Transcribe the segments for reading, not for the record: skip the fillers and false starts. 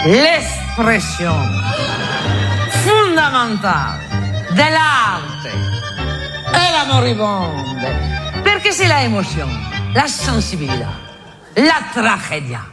l'espressione fondamentale dell'arte è la moribonde, perché c'est la emozione, la sensibilità, la tragedia,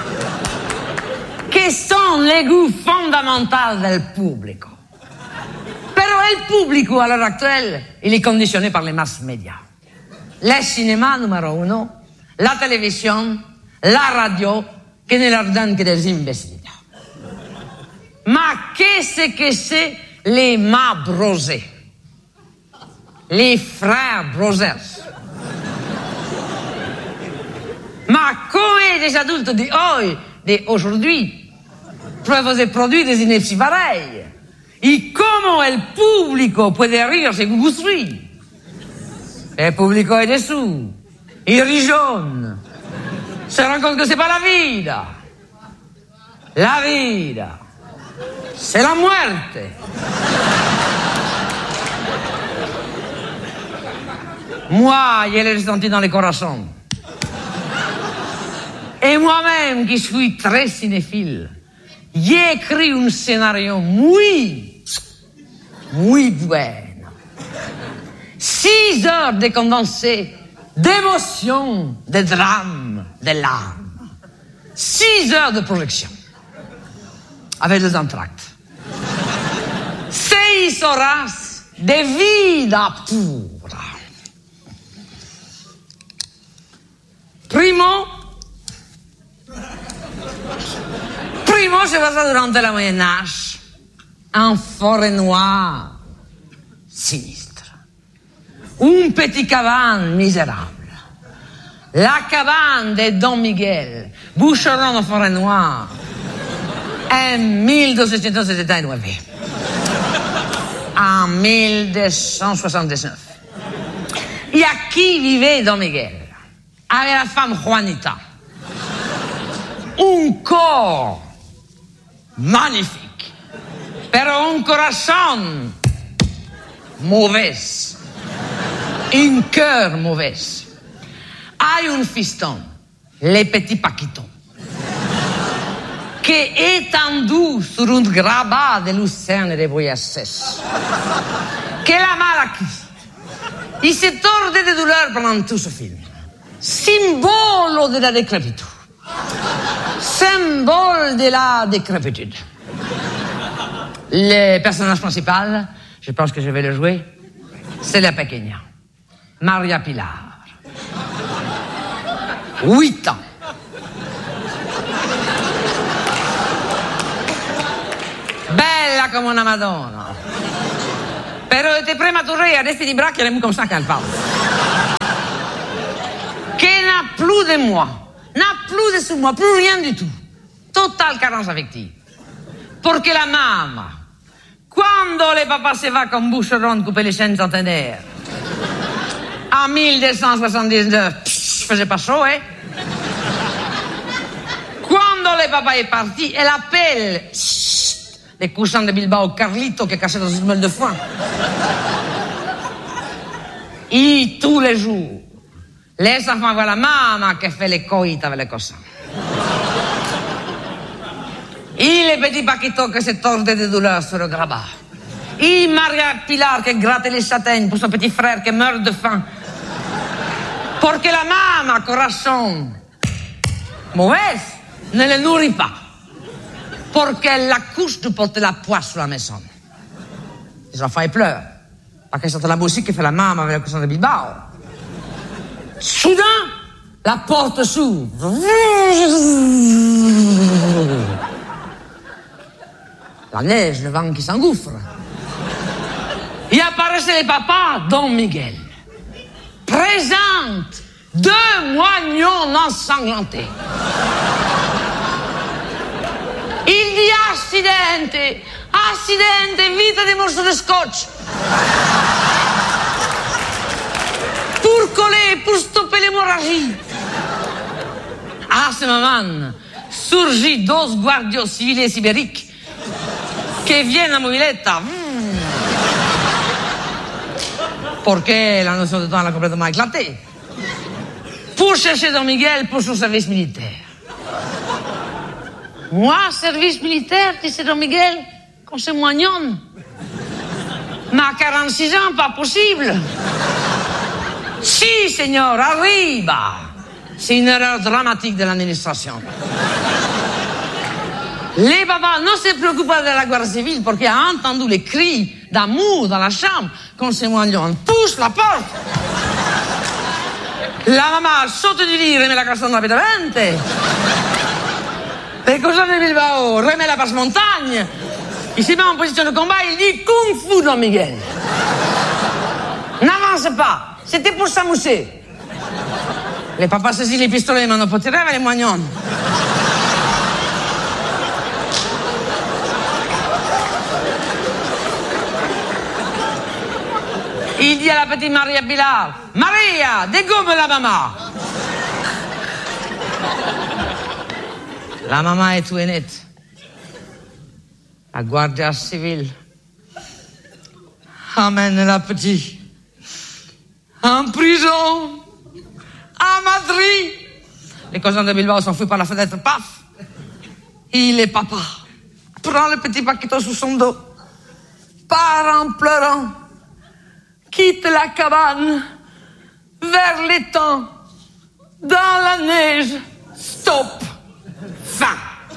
che sono les goûts fondamentaux del pubblico. Però il pubblico à l'heure actuelle, il est conditionné par les mass médias. Le cinéma numéro 1, la télévision, la radio, che ne leur donne que des imbéciles. Ma qu'est-ce que c'est les Brosé? Les frères Brothers? Ma come des adultes d'aujourd'hui peuvent produire des inepties pareilles? Et comment el público puede rirse con gustrui? El público est dessous, il rigole, se rend compte que c'est pas la vida. La vida, c'est la muerte. Moi, je l'ai ressenti dans les corazones. Et moi-même, qui suis très cinéphile, j'ai écrit un scénario muy bueno. 6 heures de condensé, d'émotion, de drame, de larmes. 6 heures de projection. Avec les entractes. 6 horas de vida pura. Primo se passa durante la Moyen Âge en forêt noire sinistre. Un petit cabane misérable. La cabane de Don Miguel, bûcheron en forêt noire, en 1279. En 1279. Et à qui vivait Don Miguel? Avec la femme Juanita. Un corps magnifique, pero un corazón mauvais, un cœur mauvais. Hay un fiston, le petit Paquito, qui est étendu sur un grabat de lucerne de Boyaces, que la mal acquis. Il se tordait de douleur pendant tout ce film. Symbole de la décrépitude. Symbole de la décrépitude. Le personnage principal, je pense que je vais le jouer, c'est la pequeña, Maria Pilar. 8 ans. Bella come una Madonna. Però était prématurée, a rester des bras qui aiment comme ça quand elle parle. Qui n'a plus de moi. N'a plus de sous moi, plus rien du tout. Totale carence affective. Porque la mamma, quando le papa se va con bûcheron couper les chaînes centenaires, en 1279, faisait pas chaud, hein? Quando le papa est parti, elle appelle les coussins de Bilbao, Carlito, qui est caché dans une meule de foin. Et tous les jours, les enfants voient la maman qui fait les coïts avec les cossins. Et les petits Paquito qui se tordaient de douleur sur le grabat. Et Maria Pilar qui grattait les châtaignes pour son petit frère qui meurt de faim. Pour que la maman, corazon mauvaise, ne le nourrit pas. Pour qu'elle l'accouche de porter la poisse sur la maison. Les enfants, ils pleurent. Parce que c'est la musique qui fait la maman avec le coussin de Bilbao. Soudain, la porte s'ouvre. La neige, le vent qui s'engouffre. Et apparaissait le papa, Don Miguel. Présente 2 moignons ensanglantés. Il dit accidente, vite des morceaux de scotch. Pour coller, pour stopper l'hémorragie. À ce moment, surgit 2 guardios civiles ibériques qui viennent à mobiletta. Porque la notion de temps a complètement éclaté. Pour chercher Don Miguel pour son service militaire. Moi, service militaire, dice Don Miguel, con ce moignon. Mais à 46 ans, pas possible. Si, signor, arriba. C'est une erreur dramatique de l'administration. Les papas ne se préoccupent pas de la guerre civile parce qu'il a entendu les cris d'amour dans la chambre quand ce moignon pousse la porte. La mamma saute du lit, remet la casson rapidamente. Et Cosano de Bilbao remet la passe-montagne. Il se met en position de combat, il dit Kung Fu, Don Miguel. N'avance pas, c'était pour s'amuser. Les papas saisissent les pistolets, mais on peut tirer avec les moignons. Il dit à la petite Maria Pilar, Maria, dégomme la maman. La maman est tout nette. La guardia civile amène la petite en prison à Madrid. Les cousins de Bilbao s'enfuient par la fenêtre, paf. Il est papa. Prend le petit paquito sous son dos, part en pleurant, quitte la cabane vers l'étang, dans la neige, stop, fin.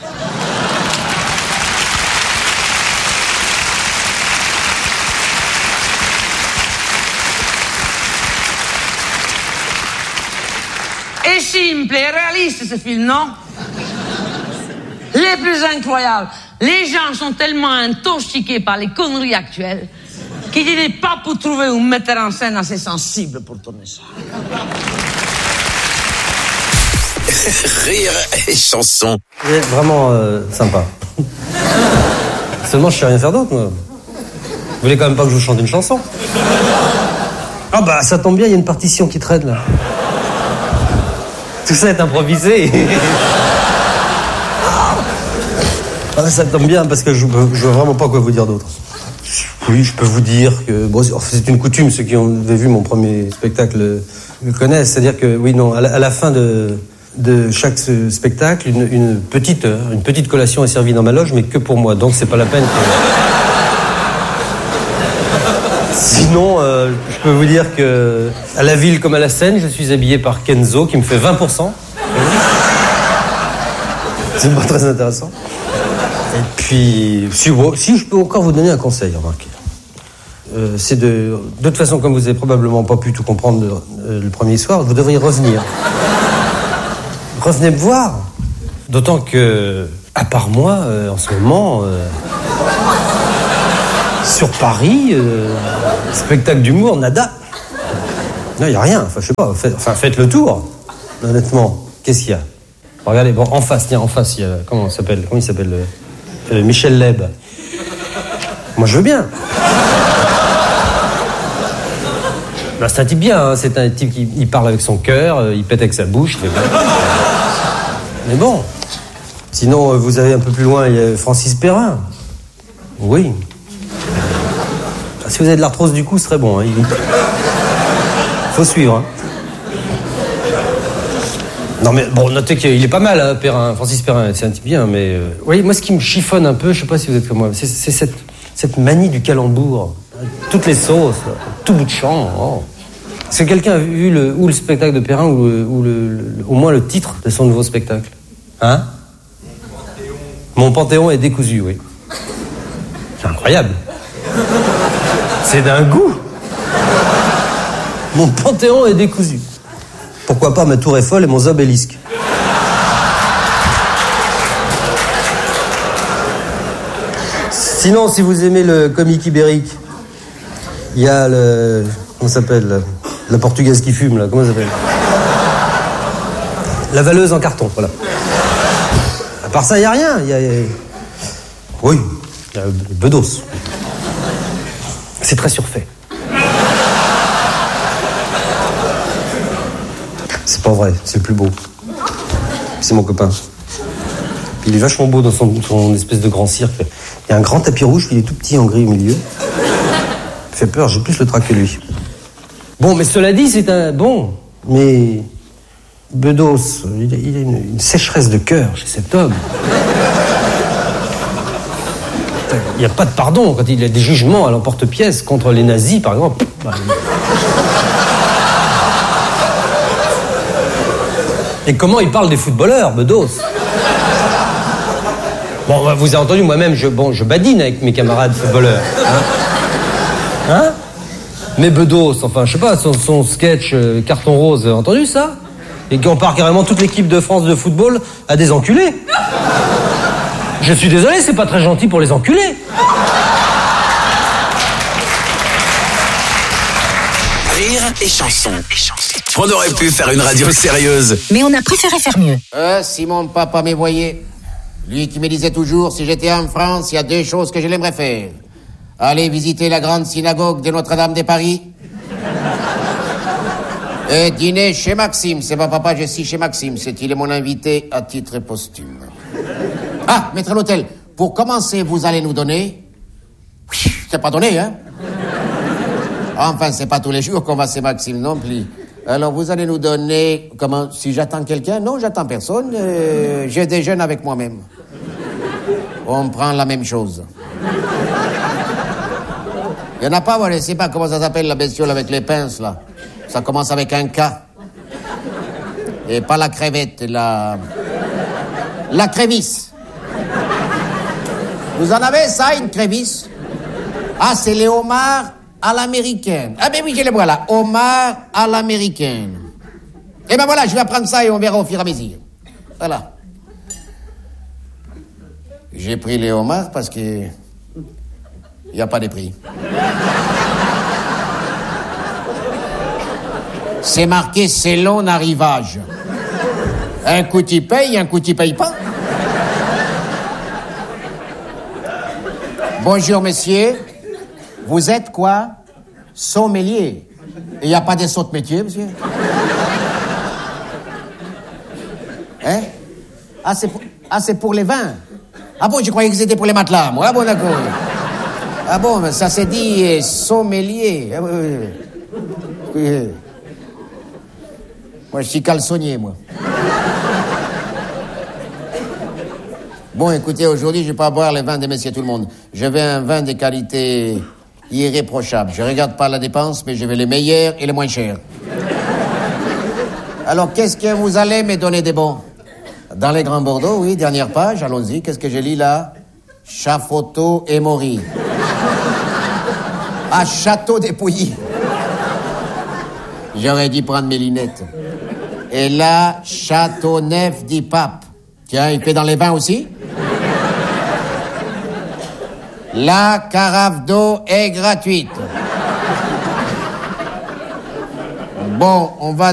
Est simple et réaliste ce film, non? Les plus incroyables. Les gens sont tellement intoxiqués par les conneries actuelles qu'il n'est pas pour trouver un metteur en scène assez sensible pour tourner ça. Rire et chanson. C'est vraiment sympa. Seulement, je sais rien faire d'autre, moi. Vous voulez quand même pas que je vous chante une chanson? Ah bah, ça tombe bien, il y a une partition qui traîne, là. Tout ça est improvisé. Ah, ça tombe bien, parce que je vois vraiment pas quoi vous dire d'autre. Oui, je peux vous dire que... Bon, c'est une coutume, ceux qui ont vu mon premier spectacle le connaissent. C'est-à-dire que, oui, non, à la fin de chaque spectacle, une petite collation est servie dans ma loge, mais que pour moi. Donc, c'est pas la peine que... Sinon, je peux vous dire que à la ville comme à la scène, je suis habillé par Kenzo, qui me fait 20%. C'est pas très intéressant. Et puis, si je peux encore vous donner un conseil, remarquez. C'est de toute façon, comme vous avez probablement pas pu tout comprendre le premier soir, vous devriez revenir. Revenez me voir. D'autant que, à part moi, en ce moment, sur Paris, spectacle d'humour, nada. Non, il n'y a rien. Enfin, je sais pas. Faites le tour. Honnêtement, qu'est-ce qu'il y a? Regardez, bon, en face, il y a... Comment il s'appelle Michel Leb. Moi, je veux bien. Ben, c'est un type bien, hein. C'est un type qui parle avec son cœur, il pète avec sa bouche. Mais bon. Sinon, vous avez un peu plus loin, il y a Francis Perrin. Oui. Si vous avez de l'arthrose du cou, ce serait bon. Hein. Faut suivre. Hein. Non mais bon, notez qu'il est pas mal, hein, Perrin, Francis Perrin, c'est un type bien, mais... Oui, moi ce qui me chiffonne un peu, je sais pas si vous êtes comme moi, c'est cette manie du calembour. Toutes les sauces, tout bout de champ. Oh. Est-ce que quelqu'un a vu le spectacle de Perrin ou au moins le titre de son nouveau spectacle? Hein? Mon Panthéon est décousu, oui. C'est incroyable. C'est d'un goût. Mon Panthéon est décousu. Pourquoi pas ma tour Eiffel et mon obélisque. Sinon, si vous aimez le comique ibérique, il y a le... Comment ça s'appelle? La portugaise qui fume, là. Comment ça s'appelle? La valeuse en carton, voilà. À part ça, il n'y a rien. Oui, il y a Bedos. C'est très surfait. C'est pas vrai, c'est le plus beau. C'est mon copain. Il est vachement beau dans son espèce de grand cirque. Il y a un grand tapis rouge, il est tout petit en gris au milieu. Il fait peur, j'ai plus le trac que lui. Bon, mais cela dit, c'est un... Bon, mais... Bedos, il a une sécheresse de cœur chez cet homme. Il n'y a pas de pardon quand il y a des jugements à l'emporte-pièce contre les nazis, par exemple. Et comment il parle des footballeurs, Bedos? Bon, vous avez entendu, moi-même, je badine avec mes camarades footballeurs. Hein? Mais Bedos, enfin, je sais pas, son sketch Carton Rose, vous avez entendu ça? Et qui compare carrément toute l'équipe de France de football à des enculés. Je suis désolé, c'est pas très gentil pour les enculés. Rire et chanson. On aurait pu faire une radio sérieuse. Mais on a préféré faire mieux. Si mon papa me voyait, lui qui me disait toujours, si j'étais en France, il y a 2 choses que je l'aimerais faire. Aller visiter la grande synagogue de Notre-Dame de Paris. Et dîner chez Maxime. C'est pas papa, je suis chez Maxime. Il est mon invité à titre posthume. Ah, maître l'hôtel, pour commencer, vous allez nous donner... C'est pas donné, hein? Enfin, c'est pas tous les jours qu'on va chez Maxime non plus. Alors, vous allez nous donner... Comment? Si j'attends quelqu'un? Non, j'attends personne. Je déjeune avec moi-même. On prend la même chose. Il y en a pas, voilà, je sais pas comment ça s'appelle, la bestiole avec les pinces, là. Ça commence avec un K. Et pas la crevette, la crévisse. Vous en avez, ça, une crévisse? Ah, c'est les homards à l'américaine. Ah, ben oui, je les vois là. Homards à l'américaine. Eh ben voilà, je vais prendre ça et on verra au fur et à mesure. Voilà. J'ai pris les homards parce que... il n'y a pas de prix. C'est marqué selon arrivage. Un coup tu payes, un coup tu payes pas. Bonjour, monsieur. Vous êtes quoi? Sommelier. Il n'y a pas de saut de métier, monsieur? Hein? Ah, c'est pour les vins. Ah bon, je croyais que c'était pour les matelas, moi. Ah bon, d'accord. Ah bon, mais ça s'est dit sommelier. Ah, oui. Moi, je suis caleçonnier, moi. Bon, écoutez, aujourd'hui, je ne vais pas boire les vins de Messieurs Tout-le-Monde. Je veux un vin de qualité irréprochable. Je ne regarde pas la dépense, mais je veux les meilleurs et les moins chers. Alors, qu'est-ce que vous allez me donner des bons? Dans les Grands Bordeaux, oui, dernière page, allons-y. Qu'est-ce que je lis là? Chafoto et Maury. À Château des Pouilly. J'aurais dû prendre mes lunettes. Et là, Châteauneuf du Pape. Tiens, il fait dans les vins aussi? La carafe d'eau est gratuite. Bon, on va